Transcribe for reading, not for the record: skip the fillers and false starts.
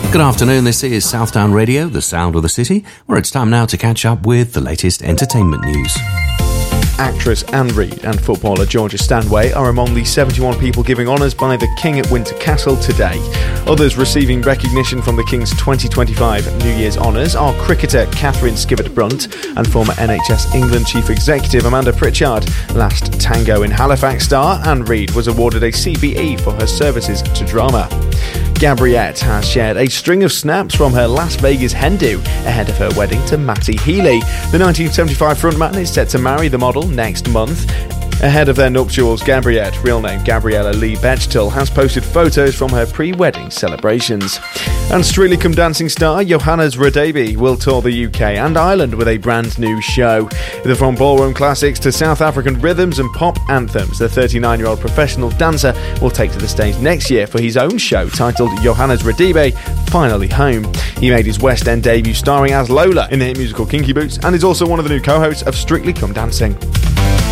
Good afternoon, this is Southdown Radio, the sound of the city, where it's time now to catch up with the latest entertainment news. Actress Anne Reid and footballer Georgia Stanway are among the 71 people giving honours by the King at Windsor Castle today. Others receiving recognition from the King's 2025 New Year's honours are cricketer Catherine Skivett-Brunt and former NHS England Chief Executive Amanda Pritchard. Last Tango in Halifax star Anne Reid was awarded a CBE for her services to drama. Gabriette has shared a string of snaps from her Las Vegas hen do ahead of her wedding to Matty Healy. The 1975 frontman is set to marry the model next month. Ahead of their nuptials, Gabriette, real name Gabriella Lee Bechtel, has posted photos from her pre-wedding celebrations. And Strictly Come Dancing star Johannes Radebe will tour the UK and Ireland with a brand new show. From ballroom classics to South African rhythms and pop anthems, the 39-year-old professional dancer will take to the stage next year for his own show titled Johannes Radebe Finally Home. He made his West End debut starring as Lola in the hit musical Kinky Boots and is also one of the new co-hosts of Strictly Come Dancing.